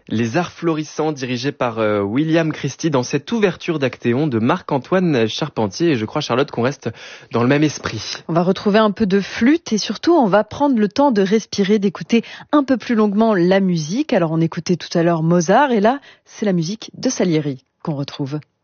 Les Arts Florissants, dirigés par William Christie, dans cette ouverture d'Actéon de Marc-Antoine Charpentier. Et je crois, Charlotte, qu'on reste dans le même esprit. On va retrouver un peu de flûte et surtout, on va prendre le temps de respirer, d'écouter un peu plus longuement la musique. Alors, on écoutait tout à l'heure Mozart et là, c'est la musique de Salieri qu'on retrouve.